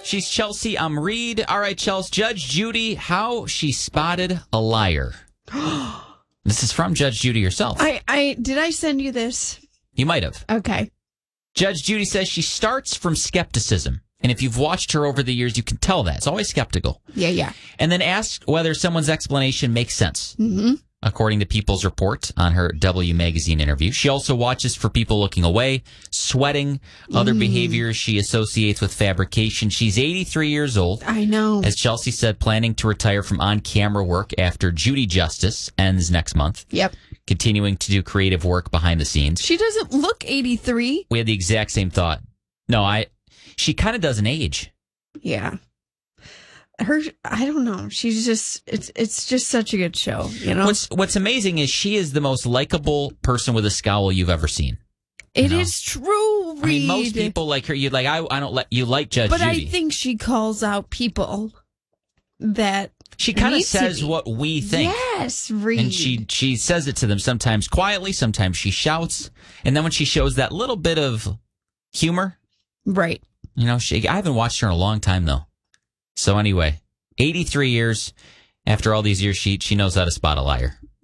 She's Chelsea. I'm Reed. All right, Chelsea. Judge Judy, how she spotted a liar. This is from Judge Judy herself. Did I send you this? You might have. Okay. Judge Judy says she starts from skepticism. And if you've watched her over the years, you can tell that. It's always skeptical. Yeah. And then asks whether someone's explanation makes sense. Mm-hmm. According to People's Report on her W Magazine interview. She also watches for people looking away, sweating, other behaviors she associates with fabrication. She's 83 years old. I know. As Chelsea said, planning to retire from on-camera work after Judy Justice ends next month. Yep. Continuing to do creative work behind the scenes. She doesn't look 83. We had the exact same thought. No, she kind of doesn't age. Yeah. I don't know. She's just, it's just such a good show, you know? What's amazing is she is the most likable person with a scowl you've ever seen. It is true, Reed. I mean, most people like her. You like, I don't let you like Judge But Judy. I think she calls out people that she kind of says what we think. Yes, Reed. And she says it to them sometimes quietly, sometimes she shouts, and then when she shows that little bit of humor, right? You know, I haven't watched her in a long time though. So anyway, 83 years after all these years, she knows how to spot a liar.